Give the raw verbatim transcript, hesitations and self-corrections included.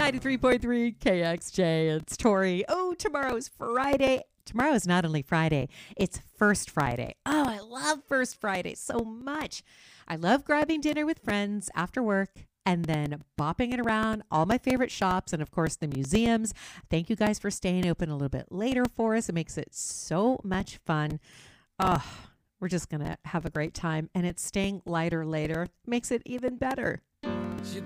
ninety-three point three K X J. It's Tori. Oh, tomorrow's Friday. Tomorrow is not only Friday, it's First Friday. Oh, I love First Friday so much. I love grabbing dinner with friends after work and then bopping it around all my favorite shops and, of course, the museums. Thank you guys for staying open a little bit later for us. It makes it so much fun. Oh, we're just going to have a great time. And it's staying lighter later makes it even better.